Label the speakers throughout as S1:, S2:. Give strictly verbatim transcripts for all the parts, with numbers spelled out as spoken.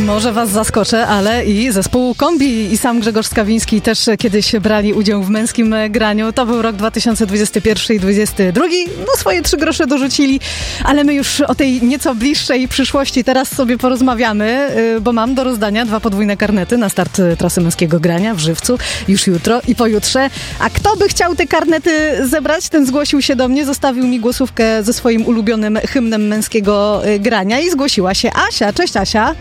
S1: Może was zaskoczę, ale i zespół Kombi i sam Grzegorz Skawiński też kiedyś brali udział w męskim graniu. To był rok dwa tysiące dwudziesty pierwszy i dwudziesty drugi. No swoje trzy grosze dorzucili, ale my już o tej nieco bliższej przyszłości teraz sobie porozmawiamy, bo mam do rozdania dwa podwójne karnety na start trasy męskiego grania w Żywcu już jutro i pojutrze. A kto by chciał te karnety zebrać, ten zgłosił się do mnie, zostawił mi głosówkę ze swoim ulubionym hymnem męskiego grania i zgłosiła się Asia. Cześć Asia.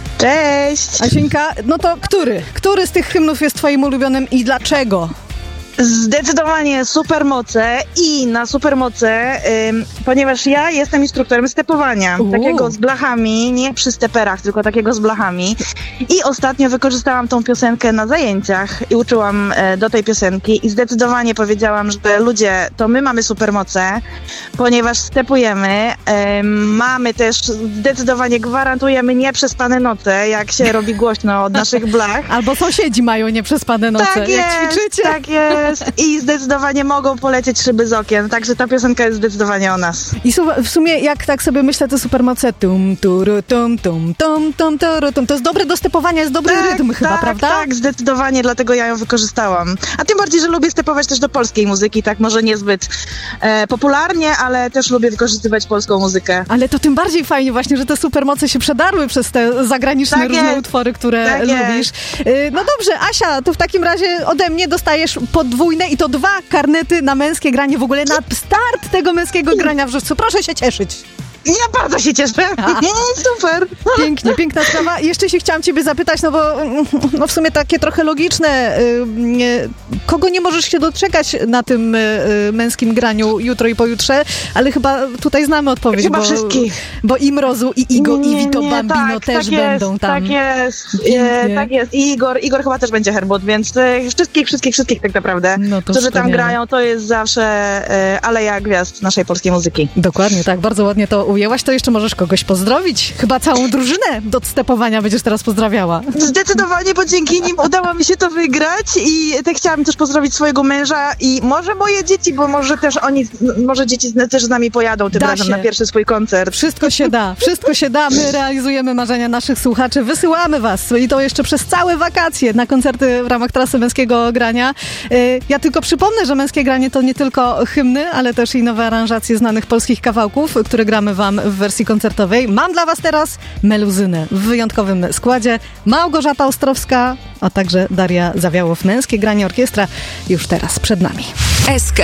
S2: Cześć!
S1: Asieńka, no to który? Który z tych hymnów jest twoim ulubionym i dlaczego?
S2: Zdecydowanie supermoce i na supermoce, ym, ponieważ ja jestem instruktorem stepowania,
S1: Uuu.
S2: takiego z blachami, nie przy steperach, tylko takiego z blachami. I ostatnio wykorzystałam tą piosenkę na zajęciach i uczyłam e, do tej piosenki i zdecydowanie powiedziałam, że ludzie, to my mamy supermoce, ponieważ stepujemy, e, mamy też, zdecydowanie gwarantujemy nieprzespane noce, jak się robi głośno od naszych blach.
S1: Albo sąsiedzi mają nieprzespane noce,
S2: Tak
S1: jak
S2: jest,
S1: ćwiczycie.
S2: tak jest. I zdecydowanie mogą polecieć szyby z okien, także ta piosenka jest zdecydowanie o nas.
S1: I su- w sumie, jak tak sobie myślę, te supermoce tum, turu, tum, tum, tum, tum, turu, tum. To jest dobre do stepowania, jest dobry
S2: Tak,
S1: rytm chyba,
S2: tak,
S1: prawda?
S2: Tak, zdecydowanie, dlatego ja ją wykorzystałam. A tym bardziej, że lubię stepować też do polskiej muzyki, tak może niezbyt e, popularnie, ale też lubię wykorzystywać polską muzykę.
S1: Ale to tym bardziej fajnie właśnie, że te supermoce się przedarły przez te zagraniczne
S2: Tak
S1: różne
S2: jest.
S1: utwory, które
S2: Tak
S1: lubisz. Y, No dobrze, Asia, to w takim razie ode mnie dostajesz podwójne i to dwa karnety na męskie granie, w ogóle na start tego męskiego grania w Żywcu. Proszę się cieszyć.
S2: Ja bardzo się cieszę. Super.
S1: Pięknie, piękna sprawa. I jeszcze się chciałam ciebie zapytać, no bo no w sumie takie trochę logiczne. y, Kogo nie możesz się doczekać na tym y, męskim graniu jutro i pojutrze, ale chyba tutaj znamy odpowiedź.
S2: Chyba
S1: bo,
S2: wszystkich.
S1: Bo i Mrozu, i Igo,
S2: Nie,
S1: i Vito
S2: nie,
S1: Bambino
S2: tak,
S1: też
S2: tak
S1: będą
S2: jest,
S1: tam.
S2: Tak jest, e,
S1: Pięknie.
S2: tak jest. I Igor, Igor chyba też będzie Herbut, więc e, wszystkich, wszystkich, wszystkich tak naprawdę,
S1: No to
S2: którzy tam
S1: wspaniale.
S2: grają, to jest zawsze e, aleja gwiazd naszej polskiej muzyki.
S1: Dokładnie, tak. Bardzo ładnie to ujęłaś. To jeszcze możesz kogoś pozdrowić. Chyba całą drużynę do stepowania będziesz teraz pozdrawiała.
S2: Zdecydowanie, bo dzięki nim udało mi się to wygrać i tak chciałam też pozdrowić swojego męża i może moje dzieci, bo może też oni, może dzieci też z nami pojadą tym
S1: Da
S2: razem
S1: się.
S2: na pierwszy swój koncert.
S1: Wszystko się da, wszystko się da. My realizujemy marzenia naszych słuchaczy, wysyłamy was i to jeszcze przez całe wakacje na koncerty w ramach trasy męskiego grania. Yy, Ja tylko przypomnę, że męskie granie to nie tylko hymny, ale też i nowe aranżacje znanych polskich kawałków, które gramy wam w wersji koncertowej. Mam dla was teraz Meluzynę w wyjątkowym składzie. Małgorzata Ostrowska, a także Daria Zawiałow. Męskie granie orkiestra już teraz przed nami.
S3: S K.